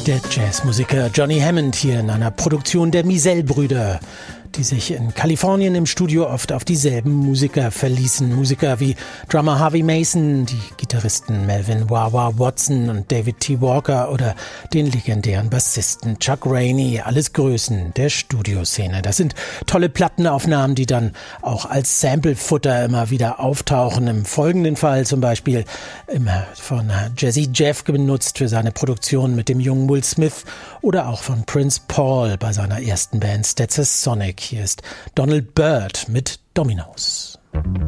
Der Jazzmusiker Johnny Hammond hier in einer Produktion der Mizell-Brüder, die sich in Kalifornien im Studio oft auf dieselben Musiker verließen. Musiker wie Drummer Harvey Mason, die Gitarristen Melvin Wah-Wah Watson und David T. Walker oder den legendären Bassisten Chuck Rainey. Alles Größen der Studioszene. Das sind tolle Plattenaufnahmen, die dann auch als Sample-Futter immer wieder auftauchen. Im folgenden Fall zum Beispiel immer von Jazzy Jeff benutzt für seine Produktion mit dem jungen Will Smith oder auch von Prince Paul bei seiner ersten Band Stetson Sonic. Hier ist Donald Byrd mit Dominoes.